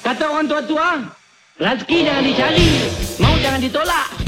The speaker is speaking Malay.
Kata orang tua-tua, rezeki jangan dicari, mau jangan ditolak.